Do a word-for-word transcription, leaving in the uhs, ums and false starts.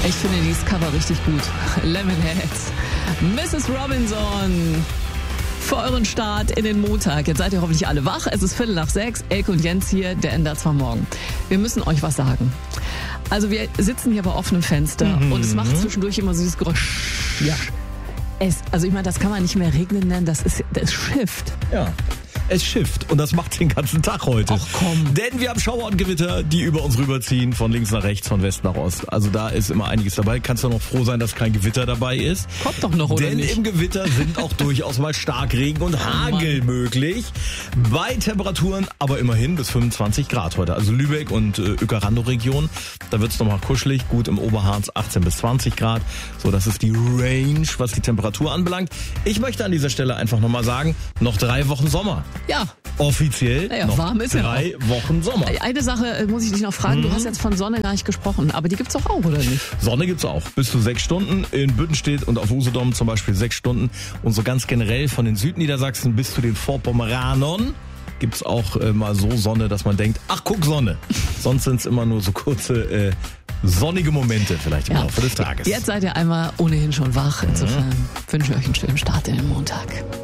Ich finde dieses Cover richtig gut. Lemonhead. Missus Robinson. Für euren Start in den Montag. Jetzt seid ihr hoffentlich alle wach. Es ist Viertel nach sechs. Elke und Jens hier, der ändert zwar morgen. Wir müssen euch was sagen. Also wir sitzen hier bei offenem Fenster mhm. und es macht zwischendurch immer so dieses Geräusch. Ja. Es, also ich meine, das kann man nicht mehr regnen nennen, das ist, das schifft. Ja. Es schifft und das macht den ganzen Tag heute. Ach komm. Denn wir haben Schauer und Gewitter, die über uns rüberziehen, von links nach rechts, von West nach Ost. Also da ist immer einiges dabei. Kannst du noch froh sein, dass kein Gewitter dabei ist. Kommt doch noch, oder Denn nicht? im Gewitter sind auch durchaus mal Starkregen und Hagel oh möglich. Bei Temperaturen aber immerhin bis fünfundzwanzig Grad heute. Also Lübeck und äh, Uecker-Randow-Region, da wird's noch mal kuschelig. Gut, im Oberharz achtzehn bis zwanzig Grad. So, das ist die Range, was die Temperatur anbelangt. Ich möchte an dieser Stelle einfach nochmal sagen, noch drei Wochen Sommer. Ja. Offiziell naja, noch warm ist drei ja Wochen Sommer. Eine Sache muss ich dich noch fragen, Mhm. du hast jetzt von Sonne gar nicht gesprochen, aber die gibt's doch auch, oder nicht? Sonne gibt's auch. Bis zu sechs Stunden. In Büttenstedt und auf Usedom zum Beispiel sechs Stunden. Und so ganz generell von den Südniedersachsen bis zu den Vorpommeranern gibt's auch äh, mal so Sonne, dass man denkt, ach guck, Sonne. Sonst sind's immer nur so kurze äh, sonnige Momente vielleicht im Ja. Laufe des Tages. Jetzt seid ihr einmal ohnehin schon wach, insofern mhm. wünsche ich euch einen schönen Start in den Montag.